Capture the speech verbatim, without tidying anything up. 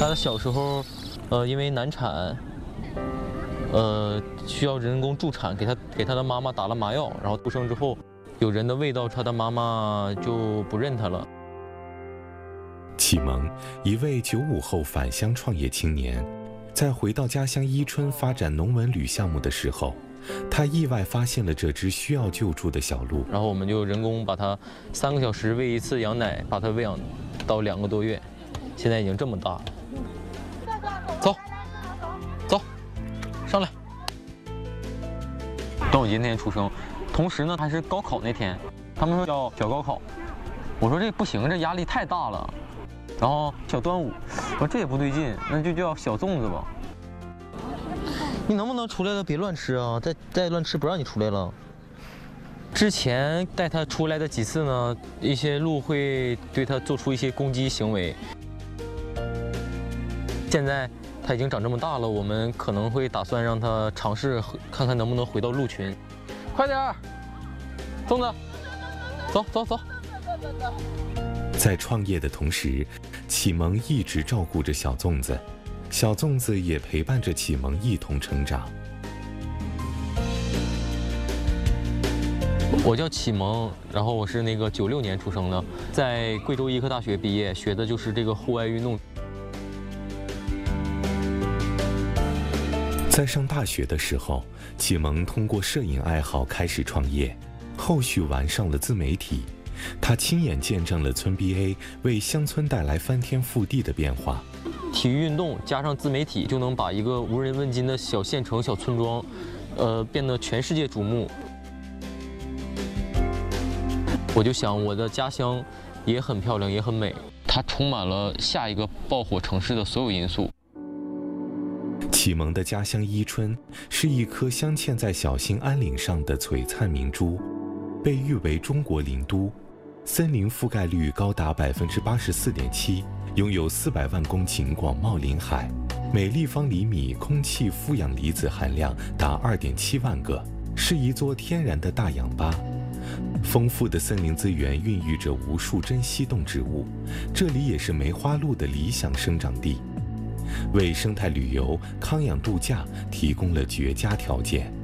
他的小时候，呃，因为难产，呃，需要人工助产，给他给他的妈妈打了麻药，然后出生之后，有人的味道，他的妈妈就不认他了。 启蒙，一位九五后返乡创业青年，在回到家乡伊春发展农文旅项目的时候，他意外发现了这只需要救助的小鹿。 然后我们就人工把它三个小时喂一次羊奶，把它喂养到两个多月，现在已经这么大了。走，走，上来。端午节那天出生，同时呢还是高考那天，他们说要小高考，我说这不行，这压力太大了。然后小端午，我说这也不对劲，那就叫小粽子吧。你能不能出来了别乱吃啊？再再乱吃不让你出来了。之前带它出来的几次呢，一些鹿会对它做出一些攻击行为。现在它已经长这么大了，我们可能会打算让它尝试看看能不能回到鹿群。快点儿，粽子，走走走。 在创业的同时，启蒙一直照顾着小粽子，小粽子也陪伴着启蒙一同成长。 我叫启蒙，然后我是那个九六年出生的，在贵州医科大学毕业，学的就是这个户外运动。 在上大学的时候，启蒙通过摄影爱好开始创业，后续玩上了自媒体。他亲眼见证了村 B A 为乡村带来翻天覆地的变化。 体育运动加上自媒体，就能把一个无人问津的小县城、小村庄，呃，变得全世界瞩目。我就想，我的家乡也很漂亮，也很美，它充满了下一个爆火城市的所有因素。 启蒙的家乡伊春是一颗镶嵌在小兴安岭上的璀璨明珠，被誉为中国林都。森林覆盖率高达百分之八十四点七，拥有四百万公顷广袤林海，每立方厘米空气负氧离子含量达二点七万个，是一座天然的大氧吧。丰富的森林资源孕育着无数珍稀动植物，这里也是梅花鹿的理想生长地，为生态旅游、康养度假提供了绝佳条件。